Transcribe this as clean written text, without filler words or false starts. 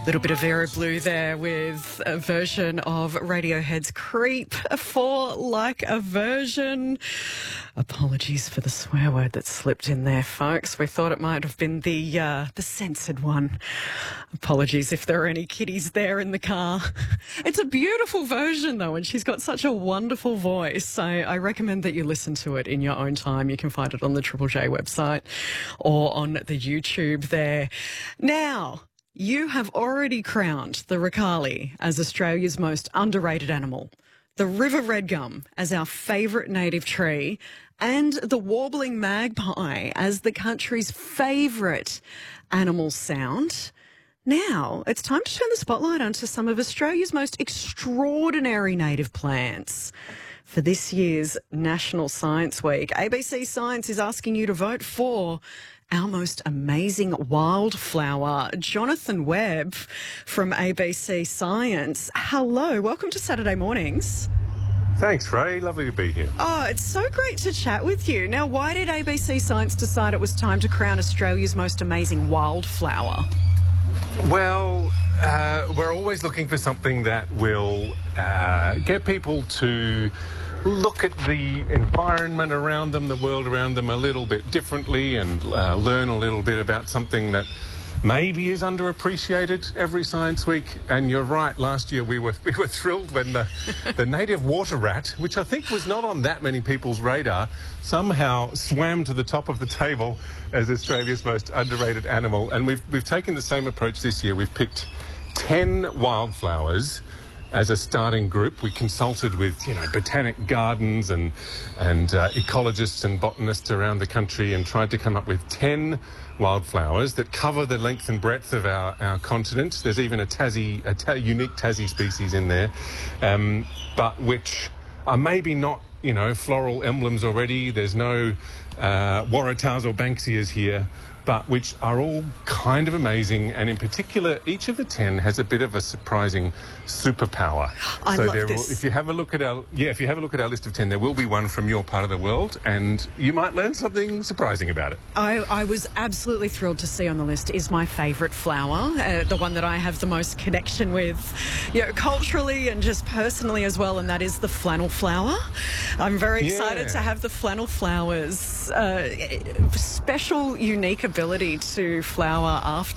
Little bit of Vera Blue there with a version of Radiohead's Creep for Like a Version. Apologies for the swear word that slipped in there, folks. We thought it might have been the censored one. Apologies if there are any kiddies there in the car. It's a beautiful version, though, and she's got such a wonderful voice. I recommend that you listen to it in your own time. You can find it on the Triple J website or on the YouTube there. Now, you have already crowned the Rakaali as Australia's most underrated animal, the river red gum as our favourite native tree, and the warbling magpie as the country's favourite animal sound. Now, it's time to turn the spotlight onto some of Australia's most extraordinary native plants. For this year's National Science Week, ABC Science is asking you to vote for our most amazing wildflower. Jonathan Webb from ABC Science. Hello, welcome to Saturday Mornings. Thanks, Ray. Lovely to be here. Oh, it's so great to chat with you. Now, why did ABC Science decide it was time to crown Australia's most amazing wildflower? Well, we're always looking for something that will get people to look at the environment around them, the world around them a little bit differently, and learn a little bit about something that maybe is underappreciated every Science Week. And you're right, last year we were thrilled when the native water rat, which I think was not on that many people's radar, somehow swam to the top of the table as Australia's most underrated animal. And we've taken the same approach this year. We've picked 10 wildflowers as a starting group. We consulted with, botanic gardens and ecologists and botanists around the country and tried to come up with 10 wildflowers that cover the length and breadth of our continent. There's even a unique Tassie species in there, but which are maybe not, floral emblems already. There's no Waratahs or Banksias here, but which are all kind of amazing. And in particular, each of the 10 has a bit of a surprising superpower. I love this. If you have a look at our list of 10, there will be one from your part of the world, and you might learn something surprising about it. I was absolutely thrilled to see on the list is my favourite flower, the one that I have the most connection with, culturally and just personally as well, and that is the flannel flower. I'm very excited to have the flannel flowers, special, unique ability to flower after